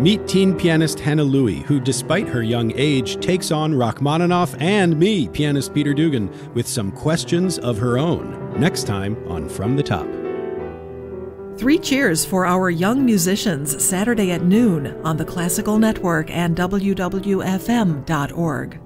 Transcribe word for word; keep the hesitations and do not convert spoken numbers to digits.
Meet teen pianist Hannah Louie, who, despite her young age, takes on Rachmaninoff and me, pianist Peter Dugan, with some questions of her own. Next time on From the Top. Three cheers for our young musicians, Saturday at noon on the Classical Network and W W F M dot org.